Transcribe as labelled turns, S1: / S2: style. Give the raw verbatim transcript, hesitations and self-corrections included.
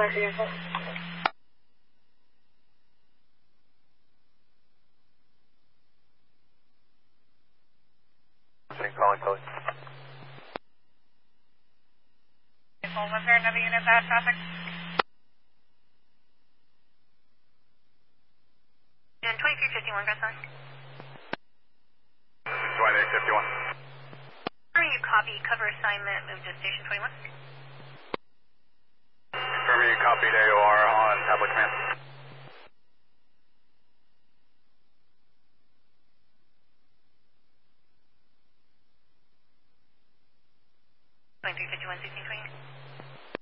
S1: Calling Tully.
S2: Was there another unit that had traffic?
S3: And twenty-three fifty-one, guys, sorry.
S1: twenty-three fifty-one.
S3: Are you copy, cover assignment, move to station twenty-one?
S1: Confirming you copied A O R on tablet command.
S3: twenty-three fifty-one, sixteen twenty.